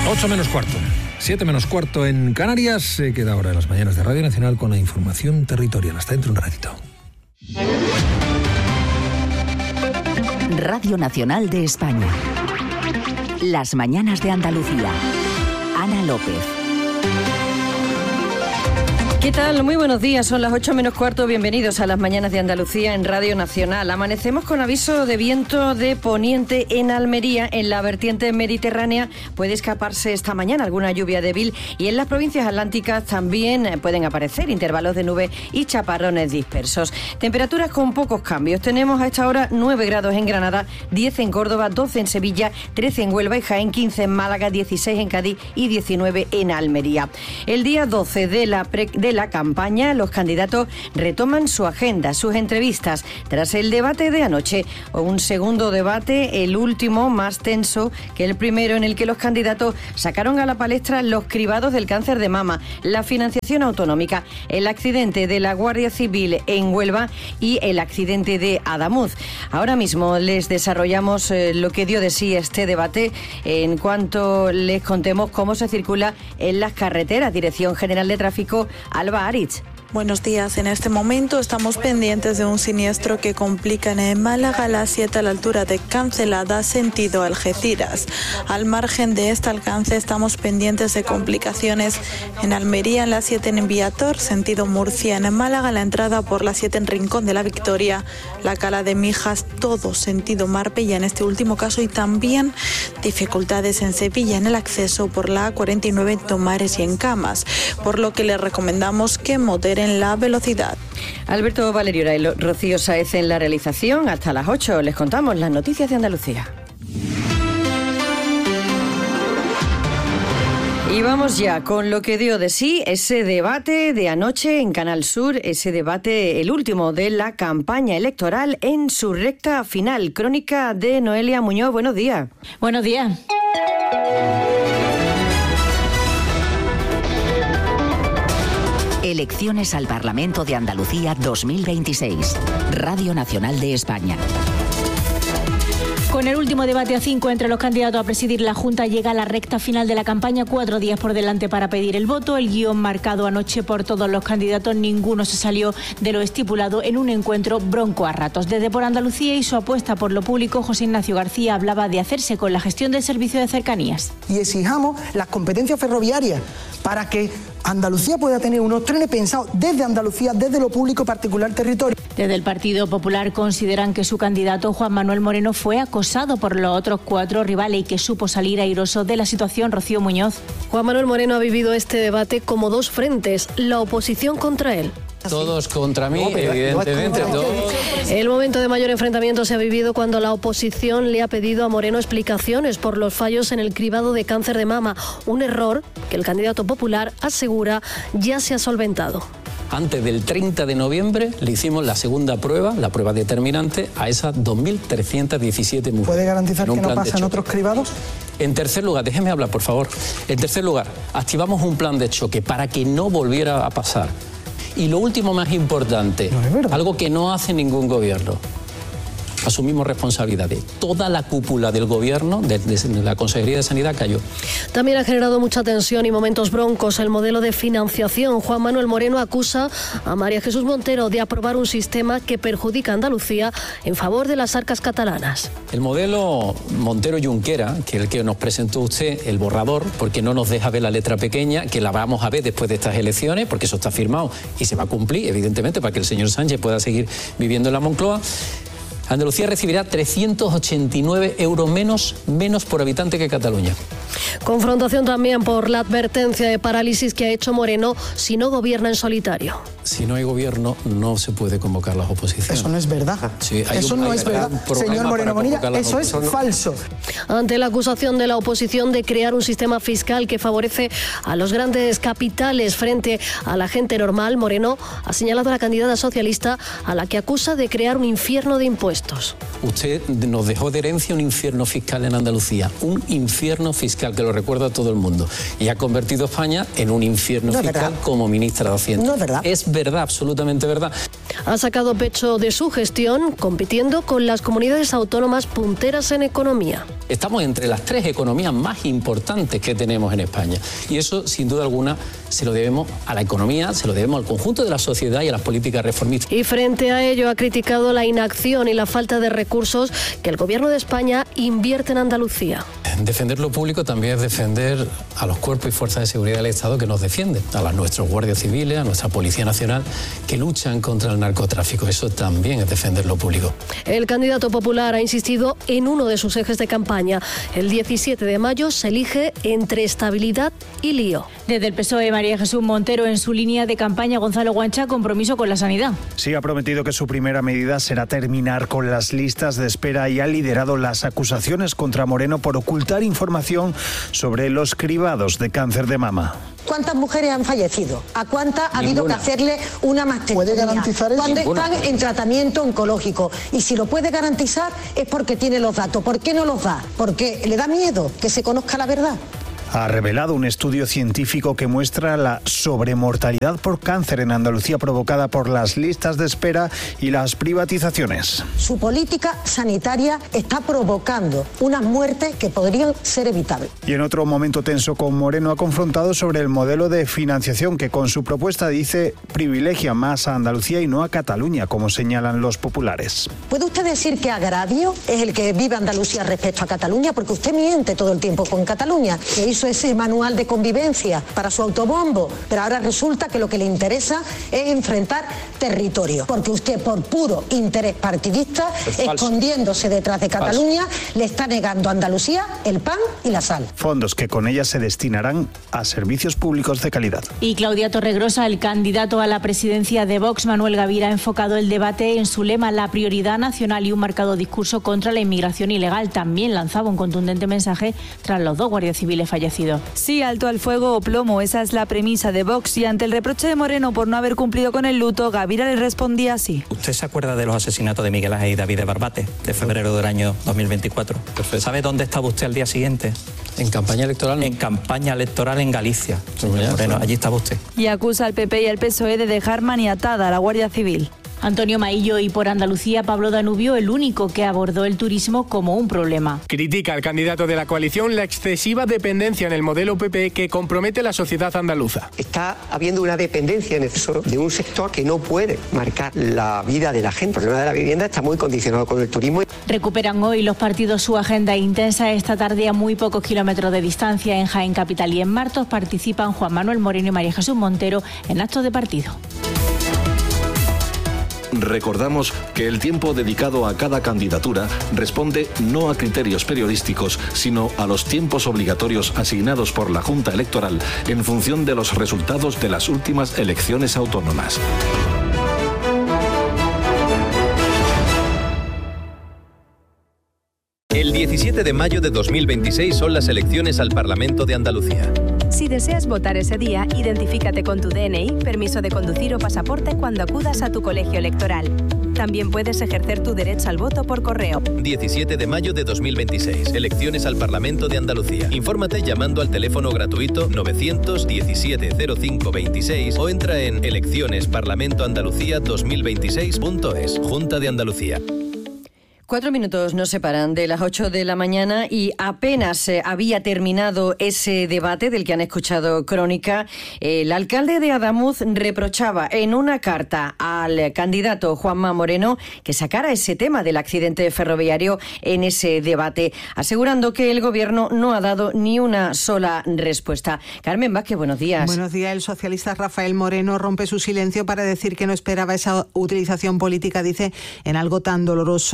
8 menos cuarto, 7 menos cuarto en Canarias. Se queda ahora en las mañanas de Radio Nacional con la información territorial. Hasta dentro un ratito. Radio Nacional de España. Las mañanas de Andalucía. Ana López. ¿Qué tal? Muy buenos días, son las 8 menos cuarto, bienvenidos a las mañanas de Andalucía en Radio Nacional. Amanecemos con aviso de viento de poniente en Almería, en la vertiente mediterránea puede escaparse esta mañana alguna lluvia débil y en las provincias atlánticas también pueden aparecer intervalos de nube y chaparrones dispersos. Temperaturas con pocos cambios, tenemos a esta hora 9 grados en Granada, 10 en Córdoba, 12 en Sevilla, 13 en Huelva y Jaén, 15 en Málaga, 16 en Cádiz y 19 en Almería. El día 12 de la campaña, los candidatos retoman su agenda, sus entrevistas, tras el debate de anoche. Un segundo debate, el último, más tenso que el primero, en el que los candidatos sacaron a la palestra los cribados del cáncer de mama, la financiación autonómica, el accidente de la Guardia Civil en Huelva y el accidente de Adamuz. Ahora mismo les desarrollamos lo que dio de sí este debate en cuanto les contemos cómo se circula en las carreteras. Dirección General de Tráfico, Alba Aritz. Buenos días. En este momento estamos pendientes de un siniestro que complica en Málaga a las 7 a la altura de Cancelada, sentido Algeciras. Al margen de este alcance estamos pendientes de complicaciones en Almería, en la 7 en Viator, sentido Murcia, en Málaga la entrada por la 7 en Rincón de la Victoria, la Cala de Mijas, todo sentido Marbella en este último caso, y también dificultades en Sevilla en el acceso por la A49 en Tomares y en Camas, por lo que les recomendamos que moderen la velocidad. Alberto Valerio y Rocío Sáez en la realización. Hasta las 8 les contamos las noticias de Andalucía. Y vamos ya con lo que dio de sí ese debate de anoche en Canal Sur, ese debate, el último de la campaña electoral en su recta final. Crónica de Noelia Muñoz. Buenos días. Buenos días. Elecciones al Parlamento de Andalucía 2026. Radio Nacional de España. Con el último debate a 5 entre los candidatos a presidir la Junta llega a la recta final de la campaña, 4 días por delante para pedir el voto. El guión marcado anoche por todos los candidatos, ninguno se salió de lo estipulado en un encuentro bronco a ratos. Desde Por Andalucía y su apuesta por lo público, José Ignacio García hablaba de hacerse con la gestión del servicio de cercanías. Y exijamos las competencias ferroviarias para que Andalucía pueda tener unos trenes pensados desde Andalucía, desde lo público, particular territorio. Desde el Partido Popular consideran que su candidato Juan Manuel Moreno fue acosado por los otros 4 rivales y que supo salir airoso de la situación. Rocío Muñoz. Juan Manuel Moreno ha vivido este debate como 2 frentes, la oposición contra él. Todos contra mí, evidentemente. El momento de mayor enfrentamiento se ha vivido cuando la oposición le ha pedido a Moreno explicaciones por los fallos en el cribado de cáncer de mama, un error que el candidato popular asegura ya se ha solventado. Antes del 30 de noviembre le hicimos la segunda prueba, la prueba determinante, a esas 2.317 mujeres. ¿Puede garantizar que no pasan otros cribados? En tercer lugar, déjeme hablar, por favor. En tercer lugar, activamos un plan de choque para que no volviera a pasar. Y lo último más importante, algo que no hace ningún gobierno. Asumimos responsabilidades. Toda la cúpula del gobierno, de la Consejería de Sanidad, cayó. También ha generado mucha tensión y momentos broncos el modelo de financiación. Juan Manuel Moreno acusa a María Jesús Montero de aprobar un sistema que perjudica a Andalucía en favor de las arcas catalanas. El modelo Montero-Junquera, que es el que nos presentó usted, el borrador, porque no nos deja ver la letra pequeña, que la vamos a ver después de estas elecciones, porque eso está firmado y se va a cumplir, evidentemente, para que el señor Sánchez pueda seguir viviendo en la Moncloa. Andalucía recibirá 389 euros menos por habitante que Cataluña. Confrontación también por la advertencia de parálisis que ha hecho Moreno si no gobierna en solitario. Si no hay gobierno, no se puede convocar las oposiciones. Eso no es verdad. Sí, eso no es verdad. Señor Moreno Bonilla, eso es falso. Ante la acusación de la oposición de crear un sistema fiscal que favorece a los grandes capitales frente a la gente normal, Moreno ha señalado a la candidata socialista a la que acusa de crear un infierno de impuestos. impuestos. Usted nos dejó de herencia un infierno fiscal en Andalucía, un infierno fiscal que lo recuerda a todo el mundo, y ha convertido a España en un infierno fiscal como ministra de Hacienda. No es verdad. Es verdad, absolutamente verdad. Ha sacado pecho de su gestión, compitiendo con las comunidades autónomas punteras en economía. Estamos entre las 3 economías más importantes que tenemos en España, y eso, sin duda alguna, se lo debemos a la economía, se lo debemos al conjunto de la sociedad y a las políticas reformistas. Y frente a ello ha criticado la inacción y la falta de recursos que el Gobierno de España invierte en Andalucía. Defender lo público también es defender a los cuerpos y fuerzas de seguridad del Estado que nos defienden, a nuestros guardias civiles, a nuestra Policía Nacional, que luchan contra el narcotráfico. Eso también es defender lo público. El candidato popular ha insistido en uno de sus ejes de campaña. El 17 de mayo se elige entre estabilidad y lío. Desde el PSOE, María Jesús Montero, en su línea de campaña, Gonzalo Guancha, compromiso con la sanidad. Sí, ha prometido que su primera medida será terminar con las listas de espera y ha liderado las acusaciones contra Moreno por ocultar información sobre los cribados de cáncer de mama. ¿Cuántas mujeres han fallecido? ¿A cuántas ha habido que hacerle una mastectomía? ¿Puede garantizar eso? Cuando están en tratamiento oncológico. Y si lo puede garantizar es porque tiene los datos. ¿Por qué no los da? Porque le da miedo que se conozca la verdad. Ha revelado un estudio científico que muestra la sobremortalidad por cáncer en Andalucía provocada por las listas de espera y las privatizaciones. Su política sanitaria está provocando unas muertes que podrían ser evitables. Y en otro momento tenso con Moreno ha confrontado sobre el modelo de financiación que con su propuesta dice privilegia más a Andalucía y no a Cataluña, como señalan los populares. ¿Puede usted decir que agravio es el que vive Andalucía respecto a Cataluña? Porque usted miente todo el tiempo con Cataluña, que hizo ese manual de convivencia para su autobombo, pero ahora resulta que lo que le interesa es enfrentar territorio, porque usted por puro interés partidista, escondiéndose detrás de Cataluña, le está negando a Andalucía el pan y la sal. Fondos que con ella se destinarán a servicios públicos de calidad. Y Claudia Torregrosa, el candidato a la presidencia de Vox, Manuel Gavira, ha enfocado el debate en su lema la prioridad nacional y un marcado discurso contra la inmigración ilegal. También lanzaba un contundente mensaje tras los 2 guardias civiles fallecidos. Sí, alto al fuego o plomo, esa es la premisa de Vox, y ante el reproche de Moreno por no haber cumplido con el luto, Gavira le respondía así. ¿Usted se acuerda de los asesinatos de Miguel Ángel y David de Barbate de febrero del año 2024? Perfecto. ¿Sabe dónde estaba usted al día siguiente? ¿En campaña electoral? En campaña electoral en Galicia. Moreno, allí estaba usted. Y acusa al PP y al PSOE de dejar maniatada a la Guardia Civil. Antonio Maillo y por Andalucía, Pablo Danubio, el único que abordó el turismo como un problema. Critica al candidato de la coalición la excesiva dependencia en el modelo PP que compromete la sociedad andaluza. Está habiendo una dependencia en exceso de un sector que no puede marcar la vida de la gente. El problema de la vivienda está muy condicionado con el turismo. Recuperan hoy los partidos su agenda intensa. Esta tarde, a muy pocos kilómetros de distancia, en Jaén Capital y en Martos, participan Juan Manuel Moreno y María Jesús Montero en actos de partido. Recordamos que el tiempo dedicado a cada candidatura responde no a criterios periodísticos, sino a los tiempos obligatorios asignados por la Junta Electoral en función de los resultados de las últimas elecciones autónomas. El 17 de mayo de 2026 son las elecciones al Parlamento de Andalucía. Si deseas votar ese día, identifícate con tu DNI, permiso de conducir o pasaporte cuando acudas a tu colegio electoral. También puedes ejercer tu derecho al voto por correo. 17 de mayo de 2026. Elecciones al Parlamento de Andalucía. Infórmate llamando al teléfono gratuito 917 05 26 o entra en eleccionesparlamentoandalucía2026.es. Junta de Andalucía. 4 minutos nos separan de las 8 de la mañana y apenas había terminado ese debate del que han escuchado crónica. El alcalde de Adamuz reprochaba en una carta al candidato Juanma Moreno que sacara ese tema del accidente ferroviario en ese debate, asegurando que el gobierno no ha dado ni una sola respuesta. Carmen Vázquez, buenos días. Buenos días. El socialista Rafael Moreno rompe su silencio para decir que no esperaba esa utilización política, dice, en algo tan doloroso, y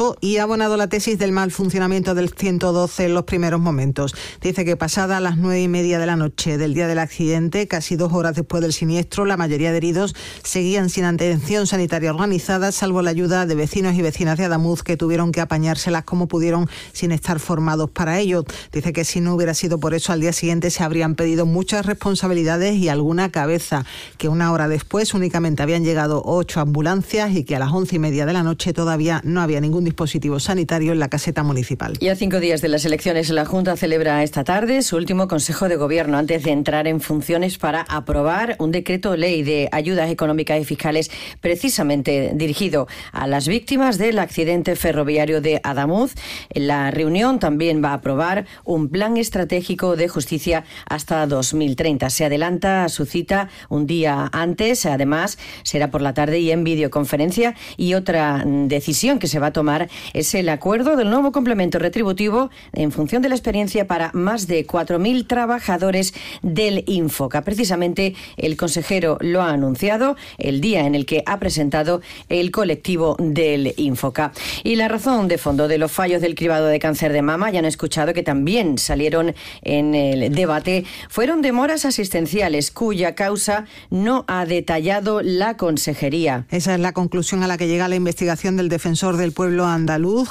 ha abonado la tesis del mal funcionamiento del 112 en los primeros momentos. Dice que pasada las 9:30 de la noche del día del accidente, casi 2 horas después del siniestro, la mayoría de heridos seguían sin atención sanitaria organizada, salvo la ayuda de vecinos y vecinas de Adamuz, que tuvieron que apañárselas como pudieron sin estar formados para ello. Dice que si no hubiera sido por eso, al día siguiente se habrían pedido muchas responsabilidades y alguna cabeza, que una hora después únicamente habían llegado 8 ambulancias y que a las 11:30 de la noche todavía no había ningún dispositivo sanitario en la caseta municipal. Y a 5 días de las elecciones, la Junta celebra esta tarde su último Consejo de Gobierno antes de entrar en funciones para aprobar un decreto ley de ayudas económicas y fiscales precisamente dirigido a las víctimas del accidente ferroviario de Adamuz. La reunión también va a aprobar un plan estratégico de justicia hasta 2030. Se adelanta a su cita un día antes, además será por la tarde y en videoconferencia. Y otra decisión que se va a tomar es el acuerdo del nuevo complemento retributivo en función de la experiencia para más de 4.000 trabajadores del Infoca. Precisamente el consejero lo ha anunciado el día en el que ha presentado el colectivo del Infoca. Y la razón de fondo de los fallos del cribado de cáncer de mama, ya han escuchado que también salieron en el debate, fueron demoras asistenciales cuya causa no ha detallado la consejería. Esa es la conclusión a la que llega la investigación del defensor del pueblo andaluz,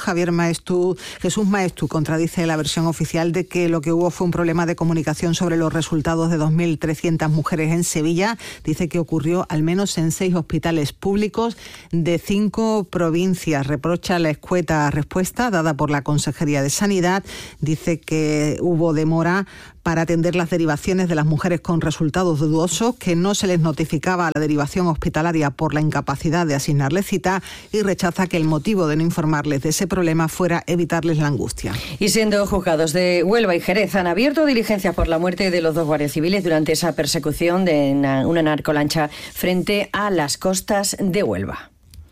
Jesús Maestú, contradice la versión oficial de que lo que hubo fue un problema de comunicación sobre los resultados de 2.300 mujeres en Sevilla. Dice que ocurrió al menos en 6 hospitales públicos de 5 provincias. Reprocha la escueta respuesta dada por la Consejería de Sanidad. Dice que hubo demora para atender las derivaciones de las mujeres con resultados dudosos, que no se les notificaba la derivación hospitalaria por la incapacidad de asignarles cita, y rechaza que el motivo de no informarles de ese problema fuera evitarles la angustia. Y siendo juzgados de Huelva y Jerez han abierto diligencias por la muerte de los 2 guardias civiles durante esa persecución de una narcolancha frente a las costas de Huelva.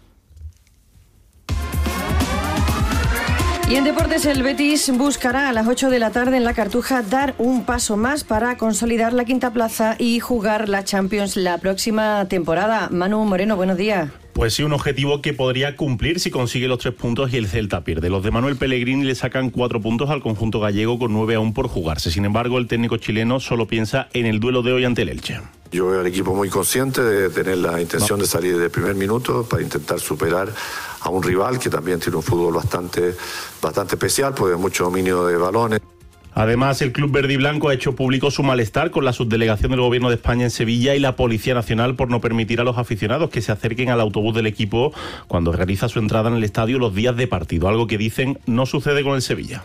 Y en deportes, el Betis buscará a las 8 de la tarde en la Cartuja dar un paso más para consolidar la 5ª plaza y jugar la Champions la próxima temporada. Manu Moreno, buenos días. Pues sí, un objetivo que podría cumplir si consigue los 3 puntos y el Celta pierde. Los de Manuel Pellegrini le sacan 4 puntos al conjunto gallego con 9 aún por jugarse. Sin embargo, el técnico chileno solo piensa en el duelo de hoy ante el Elche. Yo veo al equipo muy consciente de tener la intención de salir desde el primer minuto para intentar superar a un rival que también tiene un fútbol bastante especial, pues de mucho dominio de balones. Además, el club verde y blanco ha hecho público su malestar con la subdelegación del Gobierno de España en Sevilla y la Policía Nacional por no permitir a los aficionados que se acerquen al autobús del equipo cuando realiza su entrada en el estadio los días de partido, algo que dicen no sucede con el Sevilla.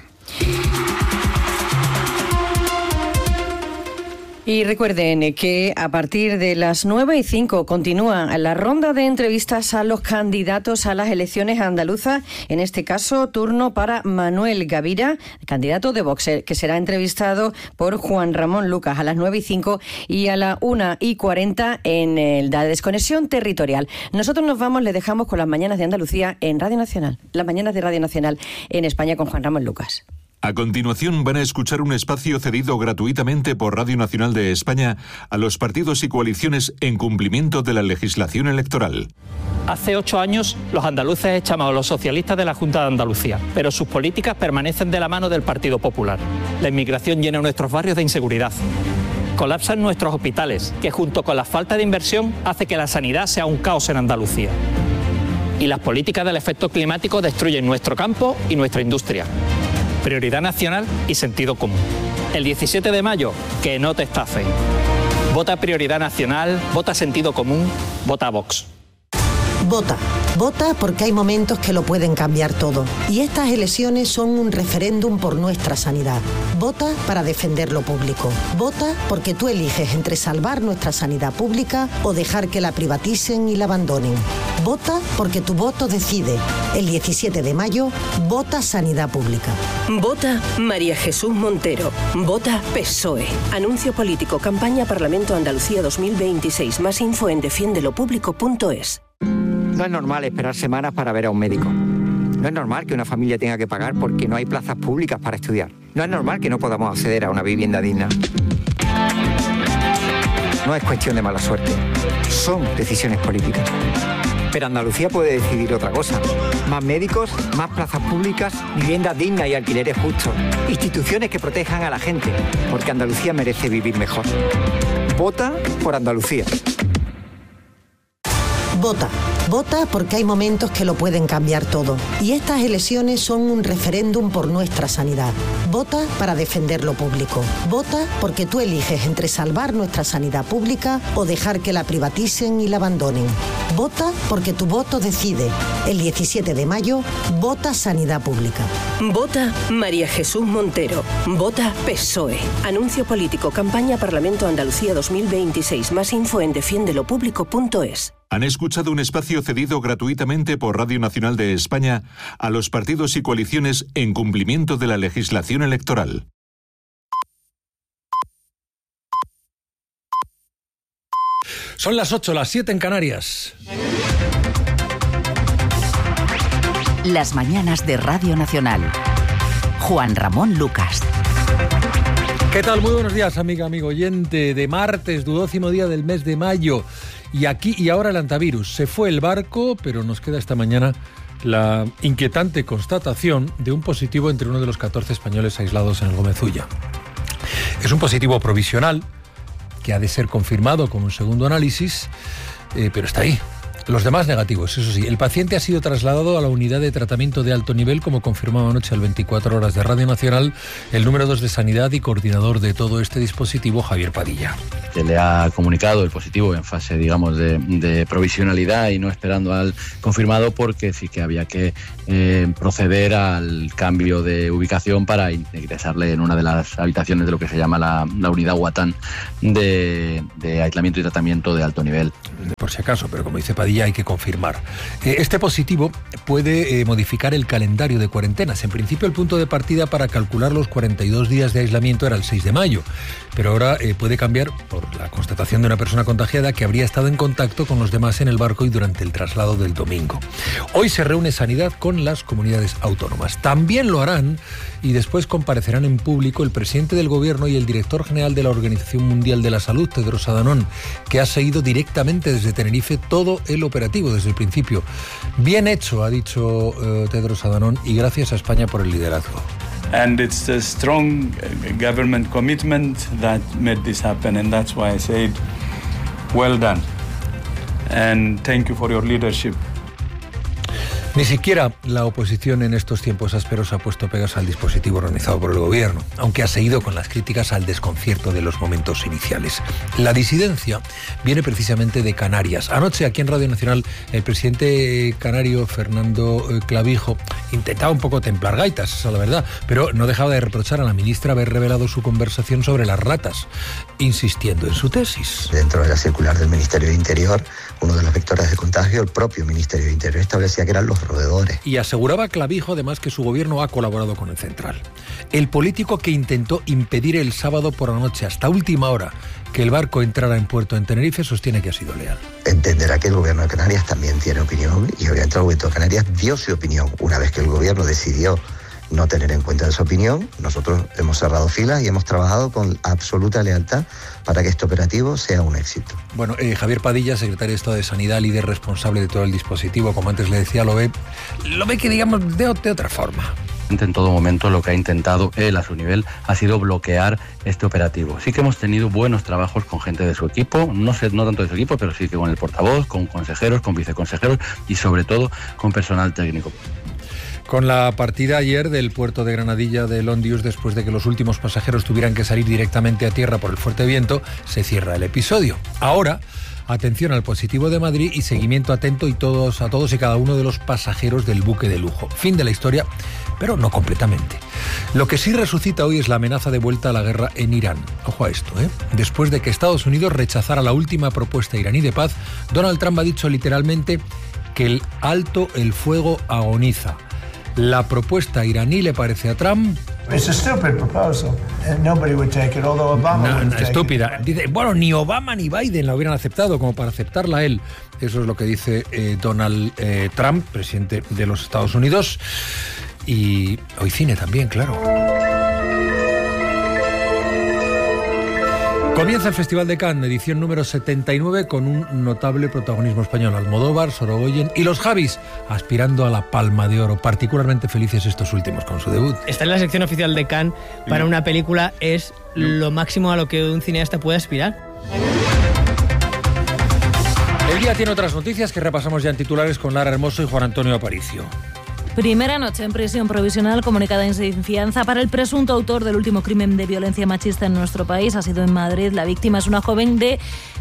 Y recuerden que a partir de las 9:05 continúa la ronda de entrevistas a los candidatos a las elecciones andaluzas. En este caso, turno para Manuel Gavira, candidato de Vox, que será entrevistado por Juan Ramón Lucas a las 9:05 y a las 1:40 en la desconexión territorial. Nosotros nos vamos, le dejamos con las mañanas de Andalucía en Radio Nacional, las mañanas de Radio Nacional en España con Juan Ramón Lucas. A continuación van a escuchar un espacio cedido gratuitamente por Radio Nacional de España a los partidos y coaliciones en cumplimiento de la legislación electoral. Hace 8 años los andaluces echamos a los socialistas de la Junta de Andalucía, pero sus políticas permanecen de la mano del Partido Popular. La inmigración llena nuestros barrios de inseguridad. Colapsan nuestros hospitales, que junto con la falta de inversión hace que la sanidad sea un caos en Andalucía. Y las políticas del efecto climático destruyen nuestro campo y nuestra industria. Prioridad nacional y sentido común. El 17 de mayo, que no te estafe. Vota Prioridad Nacional, vota Sentido Común, vota Vox. Vota. Vota porque hay momentos que lo pueden cambiar todo. Y estas elecciones son un referéndum por nuestra sanidad. Vota para defender lo público. Vota porque tú eliges entre salvar nuestra sanidad pública o dejar que la privaticen y la abandonen. Vota porque tu voto decide. El 17 de mayo, vota Sanidad Pública. Vota María Jesús Montero. Vota PSOE. Anuncio político. Campaña Parlamento Andalucía 2026. Más info en defiendelopublico.es. No es normal esperar semanas para ver a un médico. No es normal que una familia tenga que pagar porque no hay plazas públicas para estudiar. No es normal que no podamos acceder a una vivienda digna. No es cuestión de mala suerte. Son decisiones políticas. Pero Andalucía puede decidir otra cosa. Más médicos, más plazas públicas, viviendas dignas y alquileres justos. Instituciones que protejan a la gente, porque Andalucía merece vivir mejor. Vota por Andalucía. Vota. Vota porque hay momentos que lo pueden cambiar todo. Y estas elecciones son un referéndum por nuestra sanidad. Vota para defender lo público. Vota porque tú eliges entre salvar nuestra sanidad pública o dejar que la privaticen y la abandonen. Vota porque tu voto decide. El 17 de mayo, vota Sanidad Pública. Vota María Jesús Montero. Vota PSOE. Anuncio político. Campaña Parlamento Andalucía 2026. Más info en defiendelopublico.es. Han escuchado un espacio cedido gratuitamente por Radio Nacional de España a los partidos y coaliciones en cumplimiento de la legislación electoral. Son las 8, las 7 en Canarias. Las mañanas de Radio Nacional. Juan Ramón Lucas. ¿Qué tal? Muy buenos días, amiga, amigo oyente. De martes, 12º día del mes de mayo. Y aquí y ahora el antivirus. Se fue el barco, pero nos queda esta mañana la inquietante constatación de un positivo entre uno de los 14 españoles aislados en el Gómez Ulla. Es un positivo provisional que ha de ser confirmado con un segundo análisis, pero está ahí. Los demás negativos, eso sí. El paciente ha sido trasladado a la unidad de tratamiento de alto nivel, como confirmaba anoche al 24 horas de Radio Nacional el número 2 de Sanidad y coordinador de todo este dispositivo, Javier Padilla. Se le ha comunicado el positivo en fase, digamos, de provisionalidad y no esperando al confirmado, porque sí que había que proceder al cambio de ubicación para ingresarle en una de las habitaciones de lo que se llama la unidad UATAN de aislamiento y tratamiento de alto nivel. Por si acaso, pero como dice Padilla, hay que confirmar. Este positivo puede modificar el calendario de cuarentenas. En principio, el punto de partida para calcular los 42 días de aislamiento era el 6 de mayo, pero ahora puede cambiar por la constatación de una persona contagiada que habría estado en contacto con los demás en el barco y durante el traslado del domingo. Hoy se reúne Sanidad con las comunidades autónomas. También lo harán y después comparecerán en público el presidente del Gobierno y el director general de la Organización Mundial de la Salud, Tedros Adhanom, que ha seguido directamente desde Tenerife todo el operativo desde el principio. Bien hecho, ha dicho Tedros Adhanom, y gracias a España por el liderazgo. And it's a strong government commitment that made this happen, and that's why I said, well done, and thank you for your leadership. Ni siquiera la oposición en estos tiempos ásperos ha puesto pegas al dispositivo organizado por el Gobierno, aunque ha seguido con las críticas al desconcierto de los momentos iniciales. La disidencia viene precisamente de Canarias. Anoche, aquí en Radio Nacional, el presidente canario, Fernando Clavijo, intentaba un poco templar gaitas, esa es la verdad, pero no dejaba de reprochar a la ministra haber revelado su conversación sobre las ratas, insistiendo en su tesis. Dentro de la circular del Ministerio de Interior, uno de los vectores de contagio, el propio Ministerio de Interior establecía que eran los roedores. Y aseguraba Clavijo además que su gobierno ha colaborado con el Central. El político que intentó impedir el sábado por la noche hasta última hora que el barco entrara en puerto en Tenerife sostiene que ha sido leal. Entenderá que el gobierno de Canarias también tiene opinión y obviamente el gobierno de Canarias dio su opinión. Una vez que el gobierno decidió no tener en cuenta esa opinión, nosotros hemos cerrado filas y hemos trabajado con absoluta lealtad para que este operativo sea un éxito. Bueno, Javier Padilla, secretario de Estado de Sanidad, líder responsable de todo el dispositivo, como antes le decía, lo ve que digamos de otra forma. En todo momento lo que ha intentado él a su nivel ha sido bloquear este operativo. Sí que hemos tenido buenos trabajos con gente de su equipo, no tanto de su equipo, pero sí que con el portavoz, con consejeros, con viceconsejeros y sobre todo con personal técnico. Con la partida ayer del puerto de Granadilla de Londius, después de que los últimos pasajeros tuvieran que salir directamente a tierra por el fuerte viento, se cierra el episodio. Ahora, atención al positivo de Madrid y seguimiento atento a todos y cada uno de los pasajeros del buque de lujo. Fin de la historia, pero no completamente. Lo que sí resucita hoy es la amenaza de vuelta a la guerra en Irán. Ojo a esto, Después de que Estados Unidos rechazara la última propuesta iraní de paz, Donald Trump ha dicho literalmente que el alto el fuego agoniza. La propuesta iraní le parece a Trump... It's a stupid proposal. Nobody would take it, although Obama would take estúpida. Dice, bueno, ni Obama ni Biden la hubieran aceptado como para aceptarla él. Eso es lo que dice Donald Trump, presidente de los Estados Unidos. Y hoy cine también, claro. Comienza el Festival de Cannes, edición número 79, con un notable protagonismo español. Almodóvar, Sorogoyen y los Javis, aspirando a la Palma de Oro. Particularmente felices estos últimos con su debut. Estar en la sección oficial de Cannes para una película es lo máximo a lo que un cineasta puede aspirar. El día tiene otras noticias que repasamos ya en titulares con Lara Hermoso y Juan Antonio Aparicio. Primera noche en prisión provisional comunicada sin fianza para el presunto autor del último crimen de violencia machista en nuestro país. Ha sido en Madrid. La víctima es una joven de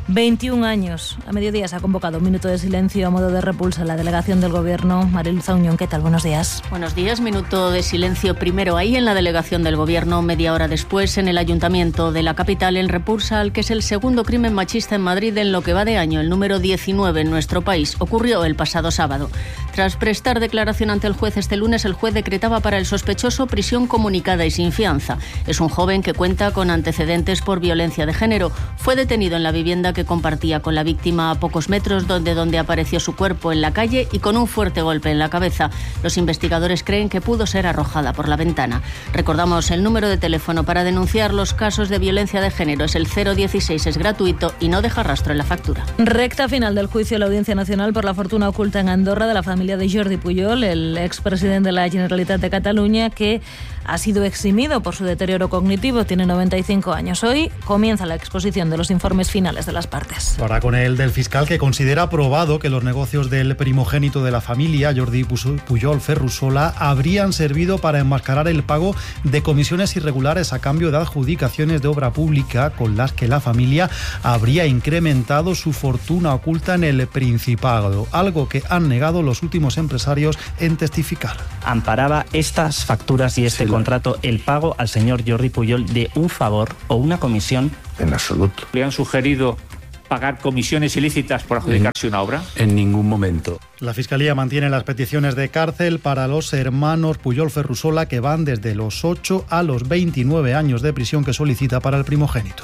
21 años. A mediodía se ha convocado un minuto de silencio a modo de repulsa en la delegación del Gobierno. Mariluz Auñón, ¿qué tal? Buenos días. Buenos días. Minuto de silencio primero ahí en la delegación del Gobierno, media hora después en el Ayuntamiento de la capital en repulsa al que es el segundo crimen machista en Madrid en lo que va de año, el número 19 en nuestro país. Ocurrió el pasado sábado. Tras prestar declaración ante el juez este lunes, el juez decretaba para el sospechoso prisión comunicada y sin fianza. Es un joven que cuenta con antecedentes por violencia de género. Fue detenido en la vivienda que compartía con la víctima a pocos metros donde apareció su cuerpo en la calle y con un fuerte golpe en la cabeza. Los investigadores creen que pudo ser arrojada por la ventana. Recordamos el número de teléfono para denunciar los casos de violencia de género. Es el 016, es gratuito y no deja rastro en la factura. Recta final del juicio a la Audiencia Nacional por la fortuna oculta en Andorra de la familia de Jordi Pujol, el expresidente de la Generalitat de Cataluña, que ha sido eximido por su deterioro cognitivo. Tiene 95 años. Hoy comienza la exposición de los informes finales de las partes. Lo hará con el del fiscal, que considera probado que los negocios del primogénito de la familia, Jordi Pujol Ferrusola, habrían servido para enmascarar el pago de comisiones irregulares a cambio de adjudicaciones de obra pública con las que la familia habría incrementado su fortuna oculta en el Principado, algo que han negado los últimos empresarios en testificar. Amparaba estas facturas y este contrato el pago al señor Jordi Pujol de un favor o una comisión. En absoluto. ¿Le han sugerido pagar comisiones ilícitas por adjudicarse una obra? En ningún momento. La Fiscalía mantiene las peticiones de cárcel para los hermanos Pujol Ferrusola, que van desde los 8 a los 29 años de prisión que solicita para el primogénito.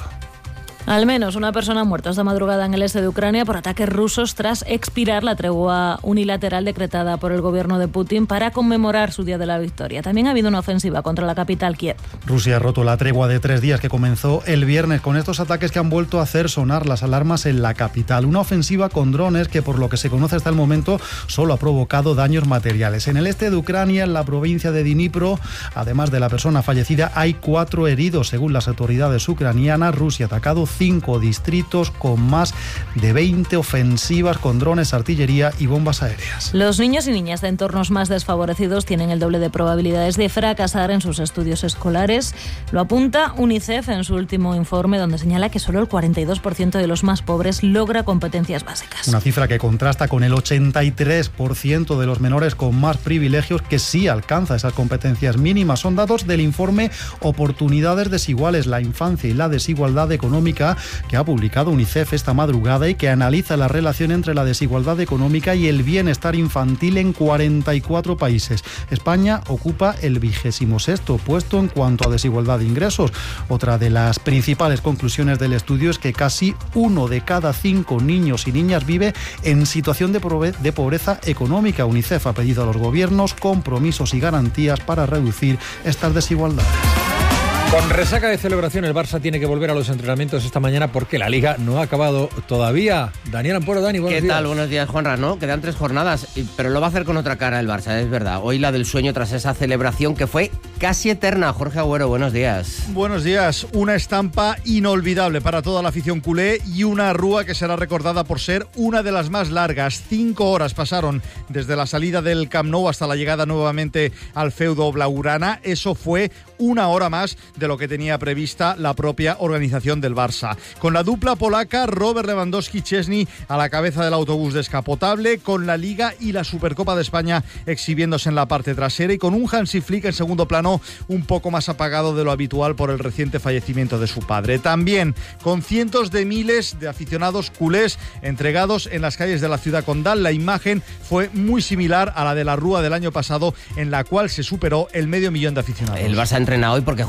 Al menos una persona muerta esta madrugada en el este de Ucrania por ataques rusos tras expirar la tregua unilateral decretada por el gobierno de Putin para conmemorar su día de la victoria. También ha habido una ofensiva contra la capital, Kiev. Rusia ha roto la tregua de 3 días que comenzó el viernes con estos ataques que han vuelto a hacer sonar las alarmas en la capital. Una ofensiva con drones que, por lo que se conoce hasta el momento, solo ha provocado daños materiales. En el este de Ucrania, en la provincia de Dnipro, además de la persona fallecida, hay 4 heridos. Según las autoridades ucranianas, Rusia ha atacado 5 distritos con más de 20 ofensivas con drones, artillería y bombas aéreas. Los niños y niñas de entornos más desfavorecidos tienen el doble de probabilidades de fracasar en sus estudios escolares. Lo apunta UNICEF en su último informe, donde señala que solo el 42% de los más pobres logra competencias básicas. Una cifra que contrasta con el 83% de los menores con más privilegios que sí alcanza esas competencias mínimas. Son datos del informe Oportunidades Desiguales, la infancia y la desigualdad económica, que ha publicado UNICEF esta madrugada y que analiza la relación entre la desigualdad económica y el bienestar infantil en 44 países. España ocupa el 26º puesto en cuanto a desigualdad de ingresos. Otra de las principales conclusiones del estudio es que casi 1 de cada 5 niños y niñas vive en situación de pobreza económica. UNICEF ha pedido a los gobiernos compromisos y garantías para reducir estas desigualdades. Con resaca de celebración, el Barça tiene que volver a los entrenamientos esta mañana porque la Liga no ha acabado todavía. Daniel Ampuero, Dani, buenos días. ¿Qué tal? Buenos días, Juanra. No, quedan 3 jornadas, pero lo va a hacer con otra cara el Barça, es verdad. Hoy la del sueño tras esa celebración que fue casi eterna. Jorge Agüero, buenos días. Buenos días. Una estampa inolvidable para toda la afición culé y una rúa que será recordada por ser una de las más largas. 5 horas pasaron desde la salida del Camp Nou hasta la llegada nuevamente al feudo blaugrana. Eso fue 1 hora más de lo que tenía prevista la propia organización del Barça. Con la dupla polaca, Robert Lewandowski-Szczesny a la cabeza del autobús descapotable, con la Liga y la Supercopa de España exhibiéndose en la parte trasera y con un Hansi Flick en segundo plano un poco más apagado de lo habitual por el reciente fallecimiento de su padre. También con cientos de miles de aficionados culés entregados en las calles de la ciudad condal. La imagen fue muy similar a la de la Rúa del año pasado, en la cual se superó el 500.000 de aficionados. El Barça entrena hoy porque juega mañana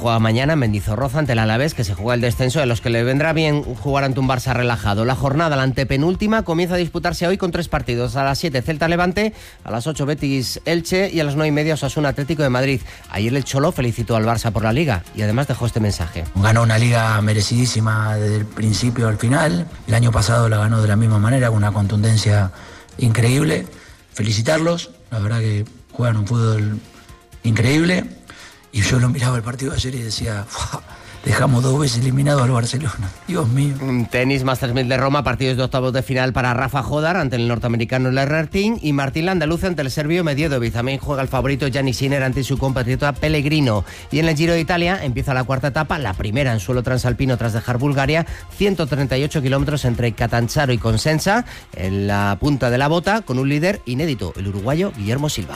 mañana en Mendizorroza ante el Alavés, que se juega el descenso, de los que le vendrá bien jugar ante un Barça relajado. La jornada, la antepenúltima, comienza a disputarse hoy con 3 partidos. A las 7 Celta-Levante, a las 8 Betis-Elche y a las 9:30 Osasuna Atlético de Madrid. Ayer el Cholo felicitó al Barça por la Liga y además dejó este mensaje. Ganó una Liga merecidísima desde el principio al final. El año pasado la ganó de la misma manera, con una contundencia increíble. Felicitarlos, la verdad que juegan un fútbol increíble. Y yo lo miraba el partido de ayer y decía, dejamos 2 veces eliminado al Barcelona. Dios mío. Tenis Masters 1000 de Roma, partidos de octavos de final para Rafa Jodar ante el norteamericano Lernertin y Martín Landaluz ante el serbio Medjedovic. También juega el favorito Gianni Sinner ante su compatriota Pellegrino. Y en el Giro de Italia empieza la cuarta etapa, la primera en suelo transalpino tras dejar Bulgaria, 138 kilómetros entre Catanzaro y Cosenza, en la punta de la bota, con un líder inédito, el uruguayo Guillermo Silva.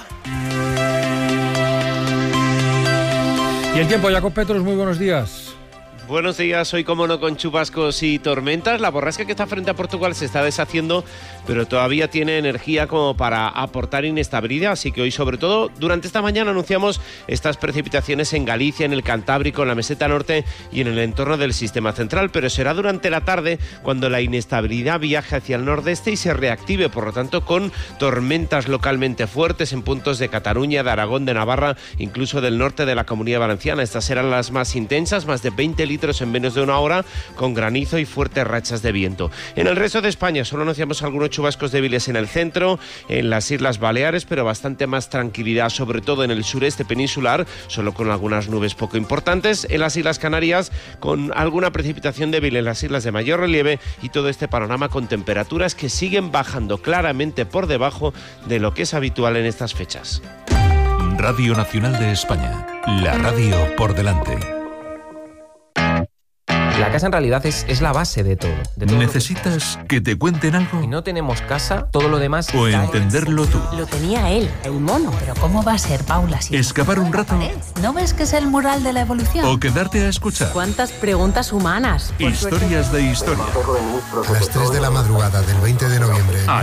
Y el tiempo, Jacob Petros, muy buenos días. Buenos días, hoy como no con chubascos y tormentas. La borrasca que está frente a Portugal se está deshaciendo, pero todavía tiene energía como para aportar inestabilidad, así que hoy sobre todo durante esta mañana anunciamos estas precipitaciones en Galicia, en el Cantábrico, en la meseta norte y en el entorno del sistema central, pero será durante la tarde cuando la inestabilidad viaje hacia el nordeste y se reactive, por lo tanto con tormentas localmente fuertes en puntos de Cataluña, de Aragón, de Navarra, incluso del norte de la Comunidad Valenciana. Estas serán las más intensas, más de 20 litros en menos de una hora, con granizo y fuertes rachas de viento. En el resto de España solo anunciamos algunos chubascos débiles en el centro, en las Islas Baleares, pero bastante más tranquilidad, sobre todo en el sureste peninsular, solo con algunas nubes poco importantes. En las Islas Canarias, con alguna precipitación débil en las islas de mayor relieve, y todo este panorama con temperaturas que siguen bajando claramente por debajo de lo que es habitual en estas fechas. Radio Nacional de España, la radio por delante. La casa en realidad es la base de todo. ¿Necesitas que te cuenten algo? Si no tenemos casa, todo lo demás... ¿O entenderlo tú? Lo tenía él, el mono. Pero ¿cómo va a ser, Paula? Si ¿escapar un rato? ¿No ves que es el mural de la evolución? ¿O quedarte a escuchar? ¿Cuántas preguntas humanas? Historias de historia. A las 3 de la madrugada del 20 de noviembre de